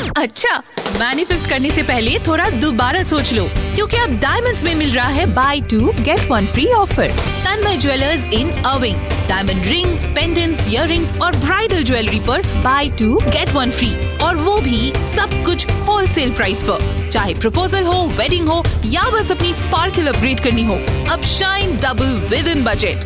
अच्छा, मैनिफेस्ट करने से पहले थोड़ा दोबारा सोच लो, क्योंकि अब डायमंड्स में मिल रहा है बाय 2 गेट 1 फ्री ऑफर। तन्मय ज्वेलर्स इन अर्विंग, डायमंड रिंग्स, पेंडेंट्स, इयररिंग्स और ब्राइडल ज्वेलरी पर बाय 2 गेट 1 फ्री, और वो भी सब कुछ होलसेल प्राइस पर। चाहे प्रपोजल हो, वेडिंग हो या बस अपनी स्पार्कल अपग्रेड करनी हो, अब shine double with in budget.